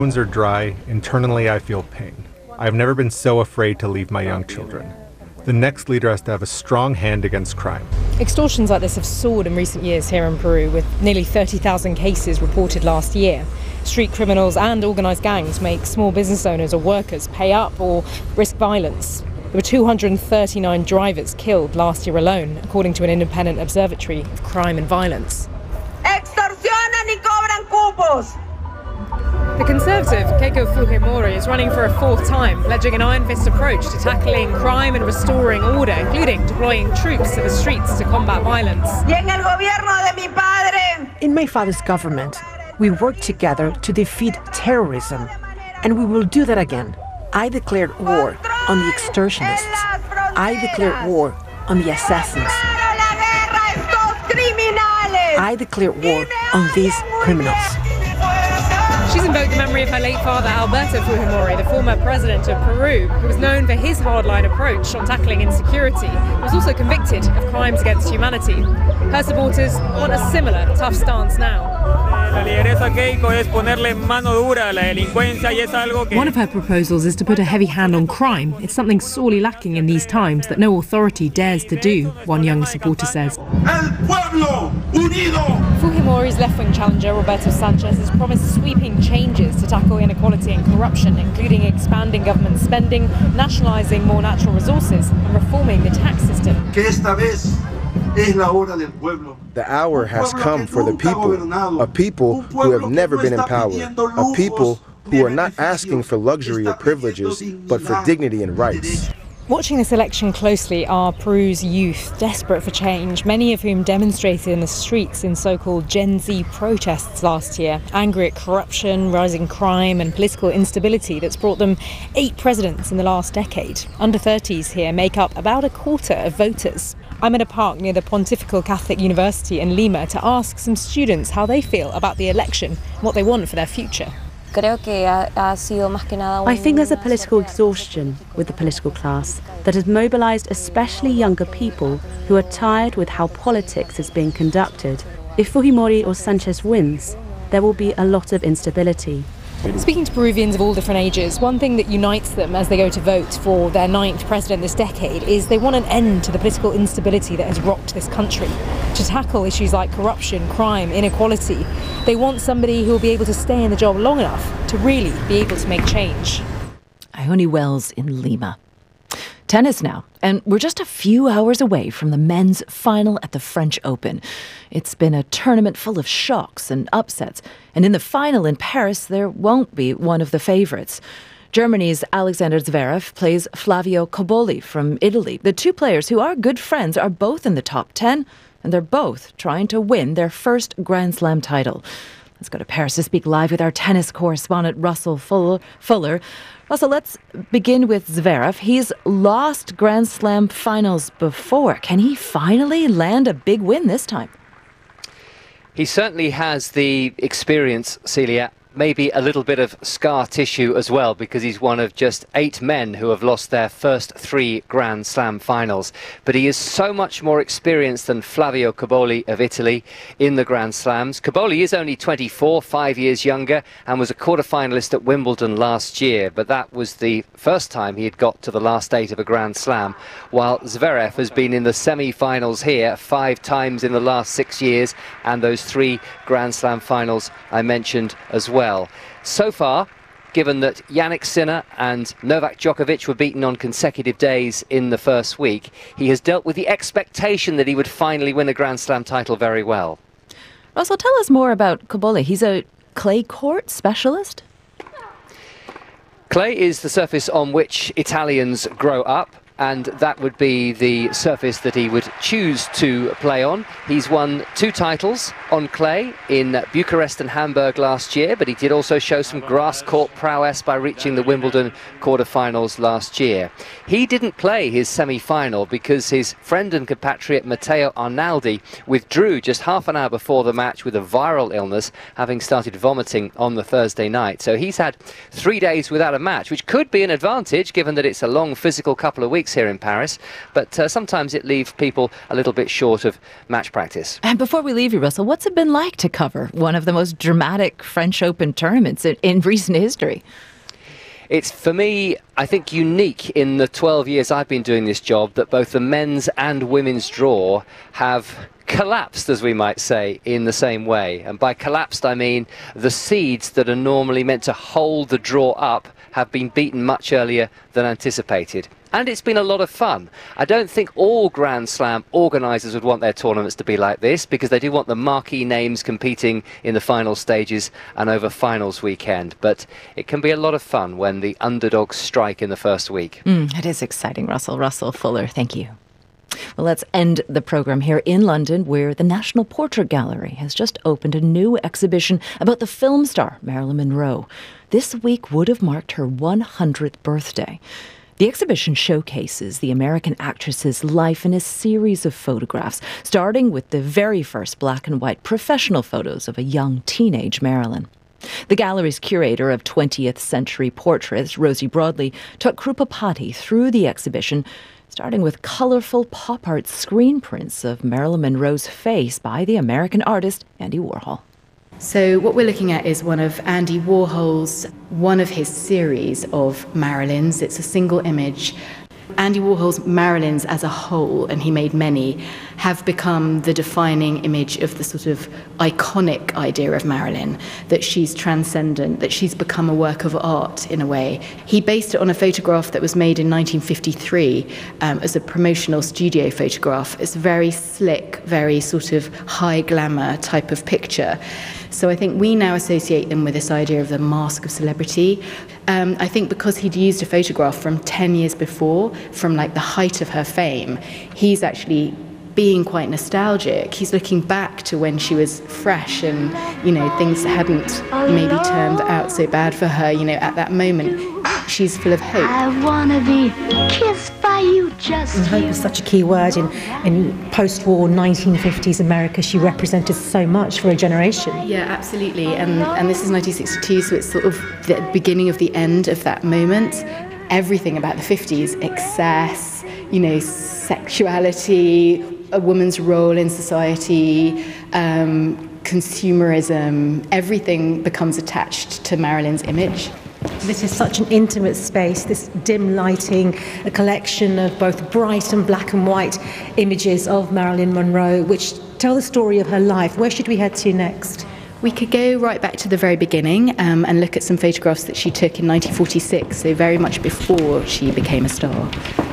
Wounds are dry. Internally, I feel pain. I've never been so afraid to leave my young children. The next leader has to have a strong hand against crime. Extortions like this have soared in recent years here in Peru, with nearly 30,000 cases reported last year. Street criminals and organised gangs make small business owners or workers pay up or risk violence. There were 239 drivers killed last year alone, according to an independent observatory of crime and violence. Extorsionan y cobran cupos. The Conservative, Keiko Fujimori, is running for a fourth time, pledging an iron-fist approach to tackling crime and restoring order, including deploying troops to the streets to combat violence. In my father's government, we worked together to defeat terrorism, and we will do that again. I declared war on the extortionists. I declared war on the assassins. I declare war on these criminals. She's invoked the memory of her late father, Alberto Fujimori, the former president of Peru, who was known for his hardline approach on tackling insecurity. He was also convicted of crimes against humanity. Her supporters want a similar tough stance now. One of her proposals is to put a heavy hand on crime. It's something sorely lacking in these times that no authority dares to do, one young supporter says. Fujimori's left-wing challenger, Roberto Sanchez, has promised sweeping changes to tackle inequality and corruption, including expanding government spending, nationalising more natural resources and reforming the tax system. The hour has come for the people, a people who have never been in power, a people who are not asking for luxury or privileges, but for dignity and rights. Watching this election closely are Peru's youth, desperate for change, many of whom demonstrated in the streets in so-called Gen Z protests last year, angry at corruption, rising crime and political instability that's brought them 8 presidents in the last decade. Under-30s here make up about a quarter of voters. I'm at a park near the Pontifical Catholic University in Lima to ask some students how they feel about the election and what they want for their future. I think there's a political exhaustion with the political class that has mobilised especially younger people who are tired with how politics is being conducted. If Fujimori or Sanchez wins, there will be a lot of instability. Speaking to Peruvians of all different ages, one thing that unites them as they go to vote for their 9th president this decade is they want an end to the political instability that has rocked this country. To tackle issues like corruption, crime, inequality, they want somebody who will be able to stay in the job long enough to really be able to make change. Ione Wells in Lima. Tennis now, and we're just a few hours away from the men's final at the French Open. It's been a tournament full of shocks and upsets, and in the final in Paris, there won't be one of the favourites. Germany's Alexander Zverev plays Flavio Cobolli from Italy. The two players, who are good friends, are both in the top 10, and they're both trying to win their first Grand Slam title. Let's go to Paris to speak live with our tennis correspondent, Russell Fuller. Russell, let's begin with Zverev. He's lost Grand Slam finals before. Can he finally land a big win this time? He certainly has the experience, Celia. Maybe a little bit of scar tissue as well, because he's one of just 8 men who have lost their first 3 Grand Slam finals. But he is so much more experienced than Flavio Cobolli of Italy in the Grand Slams. Cobolli is only 24, 5 years younger, and was a quarter-finalist at Wimbledon last year. But that was the first time he had got to the last 8 of a Grand Slam, while Zverev has been in the semi-finals here 5 times in the last 6 years, and those 3 Grand Slam finals I mentioned as well. So far, given that Jannik Sinner and Novak Djokovic were beaten on consecutive days in the first week, he has dealt with the expectation that he would finally win a Grand Slam title very well. Russell, tell us more about Cobolli. He's a clay court specialist? Clay is the surface on which Italians grow up, and that would be the surface that he would choose to play on. He's won 2 titles on clay in Bucharest and Hamburg last year, but he did also show some grass court prowess by reaching the Wimbledon quarterfinals last year. He didn't play his semi-final because his friend and compatriot Matteo Arnaldi withdrew just half an hour before the match with a viral illness, having started vomiting on the Thursday night. So he's had 3 days without a match, which could be an advantage given that it's a long physical couple of weeks weeks here in Paris, but sometimes it leaves people a little bit short of match practice. And before we leave you, Russell, what's it been like to cover one of the most dramatic French Open tournaments in recent history? It's, for me, I think unique in the 12 years I've been doing this job that both the men's and women's draw have collapsed, as we might say, in the same way. And by collapsed, I mean the seeds that are normally meant to hold the draw up have been beaten much earlier than anticipated. And it's been a lot of fun. I don't think all Grand Slam organisers would want their tournaments to be like this, because they do want the marquee names competing in the final stages and over finals weekend. But it can be a lot of fun when the underdogs strike in the first week. It is exciting, Russell. Russell Fuller, thank you. Well, let's end the programme here in London, where the National Portrait Gallery has just opened a new exhibition about the film star Marilyn Monroe. This week would have marked her 100th birthday. The exhibition showcases the American actress's life in a series of photographs, starting with the very first black and white professional photos of a young teenage Marilyn. The gallery's curator of 20th century portraits, Rosie Broadley, took Krupa Patti through the exhibition, starting with colourful pop art screen prints of Marilyn Monroe's face by the American artist Andy Warhol. So what we're looking at is one of Andy Warhol's, one of his series of Marilyns. It's a single image. Andy Warhol's Marilyns as a whole, and he made many, have become the defining image of the sort of iconic idea of Marilyn, that she's transcendent, that she's become a work of art in a way. He based it on a photograph that was made in 1953 as a promotional studio photograph. It's very slick, very sort of high glamour type of picture. So I think we now associate them with this idea of the mask of celebrity. I think because he'd used a photograph from 10 years before, from like the height of her fame, he's actually being quite nostalgic. He's looking back to when she was fresh and, you know, things hadn't maybe turned out so bad for her, you know, at that moment. She's full of hope. I want to be kissed by you, just and hope is such a key word in post-war 1950s America. She represented so much for a generation. Yeah, absolutely. And this is 1962, so it's sort of the beginning of the end of that moment. Everything about the 50s, excess, you know, sexuality, a woman's role in society, consumerism, everything becomes attached to Marilyn's image. This is such an intimate space, this dim lighting, a collection of both bright and black and white images of Marilyn Monroe, which tell the story of her life. Where should we head to next? We could go right back to the very beginning and look at some photographs that she took in 1946, so very much before she became a star.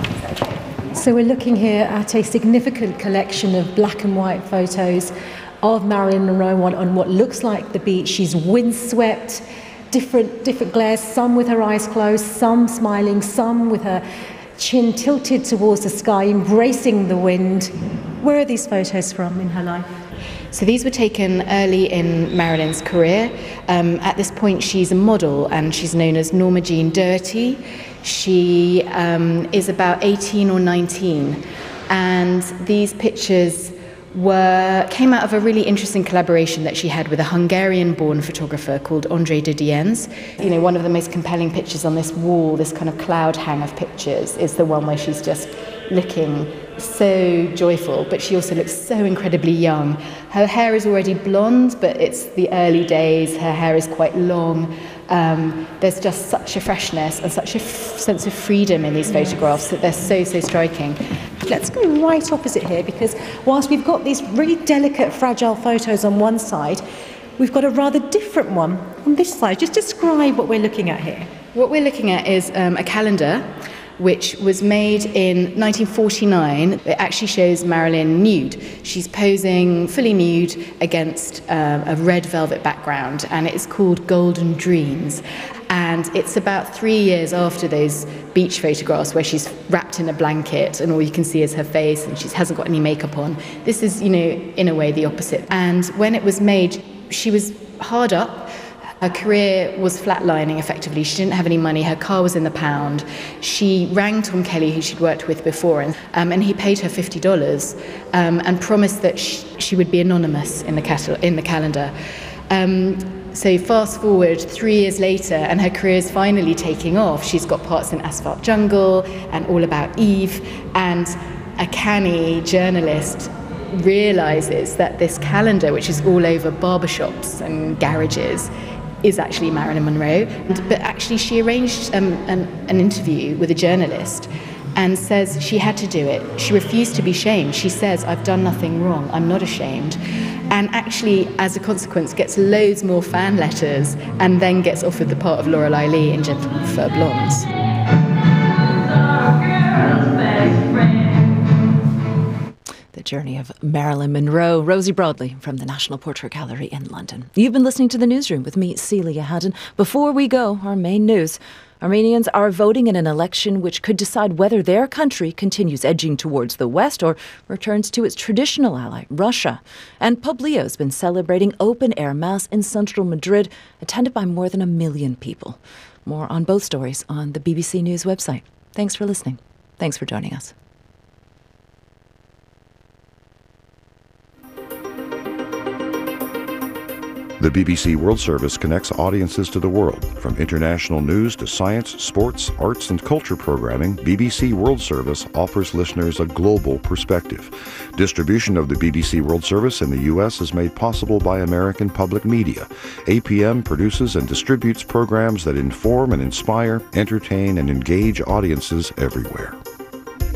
So we're looking here at a significant collection of black and white photos of Marilyn Monroe on what looks like the beach. She's windswept, different glares, some with her eyes closed, some smiling, some with her chin tilted towards the sky, embracing the wind. Where are these photos from in her life? So these were taken early in Marilyn's career. At this point, she's a model and she's known as Norma Jean Doherty. She is about 18 or 19, and these pictures came out of a really interesting collaboration that she had with a Hungarian-born photographer called André de Diens. You know, one of the most compelling pictures on this wall, this kind of cloud hang of pictures, is the one where she's just looking so joyful, but she also looks so incredibly young. Her hair is already blonde, but it's the early days. Her hair is quite long. There's just such a freshness and such a sense of freedom in these photographs that they're so striking. Let's go right opposite here, because whilst we've got these really delicate, fragile photos on one side, we've got a rather different one on this side. Just describe what we're looking at here. What we're looking at is a calendar which was made in 1949. It actually shows Marilyn nude. She's posing fully nude against a red velvet background, and it's called Golden Dreams. And it's about 3 years after those beach photographs where she's wrapped in a blanket and all you can see is her face and she hasn't got any makeup on. This is, you know, in a way the opposite. And when it was made, she was hard up. Her career was flatlining effectively. She didn't have any money. Her car was in the pound. She rang Tom Kelly, who she'd worked with before, and he paid her $50 and promised that she would be anonymous in the calendar. So fast forward 3 years later, and her career is finally taking off. She's got parts in Asphalt Jungle and All About Eve, and a canny journalist realises that this calendar, which is all over barbershops and garages, is actually Marilyn Monroe. But actually she arranged an interview with a journalist and says she had to do it. She refused to be shamed. She says, "I've done nothing wrong, I'm not ashamed." And actually, as a consequence, gets loads more fan letters and then gets offered the part of Lorelei Lee in Gentlemen Prefer Blondes. The journey of Marilyn Monroe. Rosie Broadley from the National Portrait Gallery in London. You've been listening to The Newsroom with me, Celia Haddon. Before we go, our main news. Armenians are voting in an election which could decide whether their country continues edging towards the West or returns to its traditional ally, Russia. And Pope Leo's been celebrating open-air Mass in central Madrid, attended by more than 1 million people. More on both stories on the BBC News website. Thanks for listening. Thanks for joining us. The BBC World Service connects audiences to the world. From international news to science, sports, arts, and culture programming, BBC World Service offers listeners a global perspective. Distribution of the BBC World Service in the U.S. is made possible by American Public Media. APM produces and distributes programs that inform and inspire, entertain, and engage audiences everywhere.